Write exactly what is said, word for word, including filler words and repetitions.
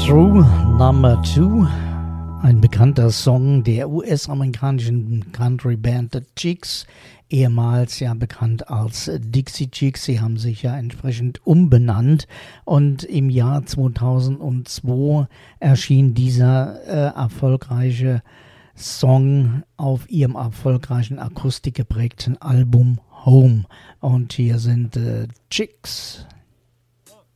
Through Number Two, ein bekannter Song der U S-amerikanischen Country-Band The Chicks, ehemals ja bekannt als Dixie Chicks. Sie haben sich ja entsprechend umbenannt und im Jahr zweitausendzwei erschien dieser äh, erfolgreiche Song auf ihrem erfolgreichen akustikgeprägten Album Home. Und hier sind äh, Chicks.